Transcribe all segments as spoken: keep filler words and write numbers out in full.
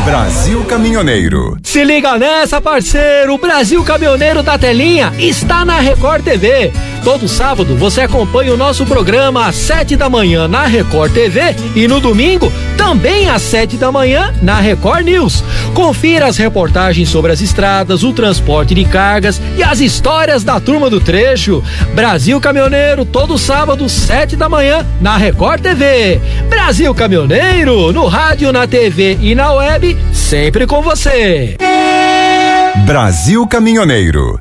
Brasil Caminhoneiro. Se liga nessa, parceiro, o Brasil Caminhoneiro da Telinha está na Record T V. Todo sábado você acompanha o nosso programa às sete da manhã na Record T V e no domingo também às sete da manhã na Record News. Confira as reportagens sobre as estradas, o transporte de cargas e as histórias da turma do trecho. Brasil Caminhoneiro, todo sábado, sete da manhã na Record T V. Brasil Caminhoneiro, no rádio, na T V e na web, sempre com você. Brasil Caminhoneiro.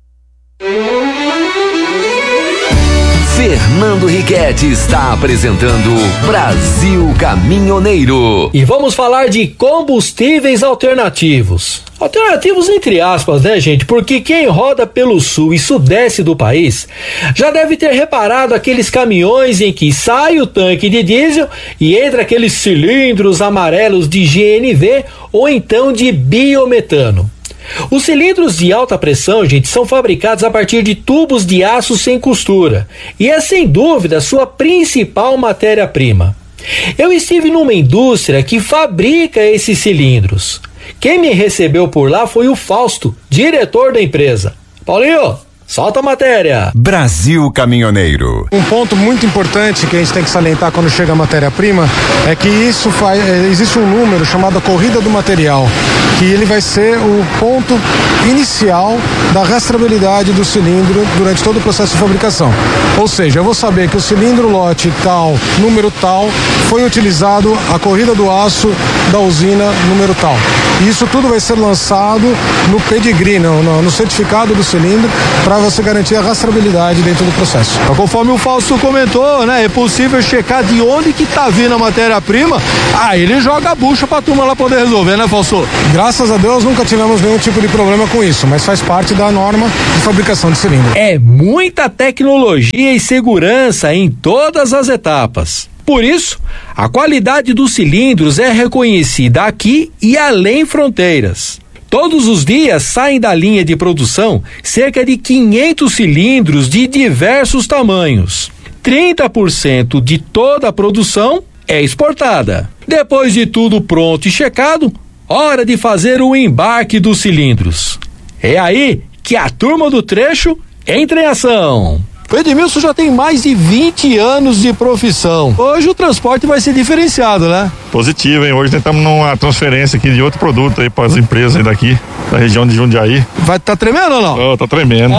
Fernando Riquetti está apresentando Brasil Caminhoneiro. E vamos falar de combustíveis alternativos. Alternativos entre aspas, né, gente? Porque quem roda pelo sul e sudeste do país já deve ter reparado aqueles caminhões em que sai o tanque de diesel e entra aqueles cilindros amarelos de G N V ou então de biometano. Os cilindros de alta pressão, gente, são fabricados a partir de tubos de aço sem costura e é sem dúvida a sua principal matéria-prima. Eu estive numa indústria que fabrica esses cilindros. Quem me recebeu por lá foi o Fausto, diretor da empresa. Paulinho, solta a matéria. Brasil Caminhoneiro. Um ponto muito importante que a gente tem que salientar quando chega a matéria-prima é que isso faz, existe um número chamado corrida do material, que ele vai ser o ponto inicial da rastreabilidade do cilindro durante todo o processo de fabricação. Ou seja, eu vou saber que o cilindro lote tal, número tal, foi utilizado a corrida do aço da usina número tal. E isso tudo vai ser lançado no pedigree, no, no, no certificado do cilindro, para você garantir a rastreabilidade dentro do processo. Conforme o Fausto comentou, né, é possível checar de onde que tá vindo a matéria-prima, aí ele joga a bucha pra turma lá poder resolver, né, Fausto? Graças a Deus nunca tivemos nenhum tipo de problema com isso, mas faz parte da norma de fabricação de cilindro. É muita tecnologia e segurança em todas as etapas. Por isso, a qualidade dos cilindros é reconhecida aqui e além fronteiras. Todos os dias saem da linha de produção cerca de quinhentos cilindros de diversos tamanhos. trinta por cento de toda a produção é exportada. Depois de tudo pronto e checado, hora de fazer o embarque dos cilindros. É aí que a turma do trecho entra em ação. O Edmilson já tem mais de vinte anos de profissão. Hoje o transporte vai ser diferenciado, né? Positivo, hein? Hoje nós estamos numa transferência aqui de outro produto aí para as empresas aí daqui, da região de Jundiaí. Vai tá tremendo ou não? Oh, tá tremendo.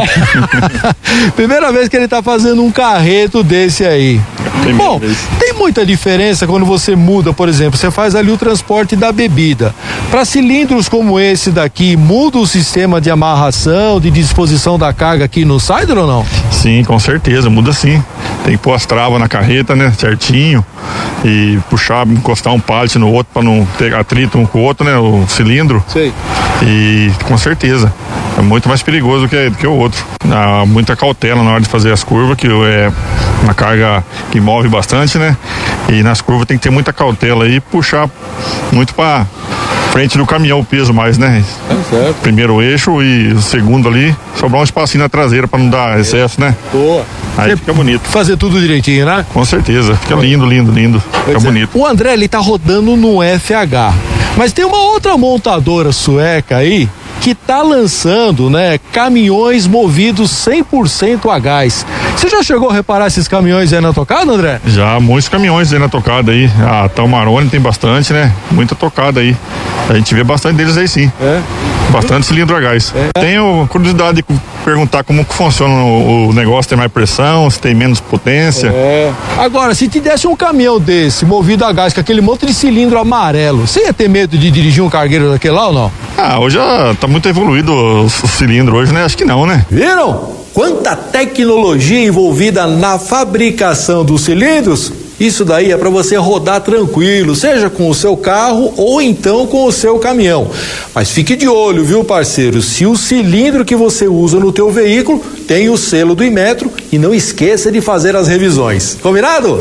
Primeira vez que ele tá fazendo um carreto desse aí. Primeira Bom, vez. Tem muita diferença quando você muda, por exemplo, você faz ali o transporte da bebida. Para cilindros como esse daqui, muda o sistema de amarração, de disposição da carga aqui no Sider ou não? Sim, com certeza, muda sim. Tem que pôr as travas na carreta, né, certinho, e puxar, encostar um pallet no outro para não ter atrito um com o outro, né, o cilindro. Sei. E com certeza é muito mais perigoso que, que o outro. Há muita cautela na hora de fazer as curvas, que é uma carga que move bastante, né? E nas curvas tem que ter muita cautela e puxar muito para frente do caminhão o peso mais, né? É certo. Primeiro o eixo e o segundo ali, sobrar um espacinho na traseira para não dar excesso, né? Boa. Aí Você fica bonito. Fazer tudo direitinho, né? Com certeza, fica lindo, lindo, lindo. Fica Pois é. bonito. O André, ele tá rodando no F H, mas tem uma outra montadora sueca aí que tá lançando, né, caminhões movidos cem por cento a gás. Você já chegou a reparar esses caminhões aí na tocada, André? Já muitos caminhões aí na tocada aí. A Talmarone tem bastante, né? Muita tocada aí. A gente vê bastante deles aí sim. É. Bastante cilindro a gás. É. Tenho curiosidade de perguntar como que funciona o, o negócio, tem mais pressão, se tem menos potência. É. Agora, se te desse um caminhão desse, movido a gás, com aquele monte de cilindro amarelo, você ia ter medo de dirigir um cargueiro daquele lá ou não? Ah, hoje já tá muito evoluído o, o cilindro hoje, né? Acho que não, né? Viram? Quanta tecnologia envolvida na fabricação dos cilindros? Isso daí é para você rodar tranquilo, seja com o seu carro ou então com o seu caminhão. Mas fique de olho, viu, parceiro? Se o cilindro que você usa no teu veículo tem o selo do Inmetro, e não esqueça de fazer as revisões. Combinado?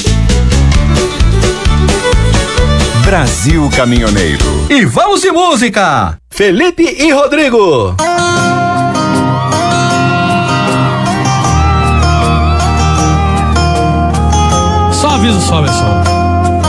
Brasil Caminhoneiro. E vamos de música! Felipe e Rodrigo. Só aviso só, pessoal.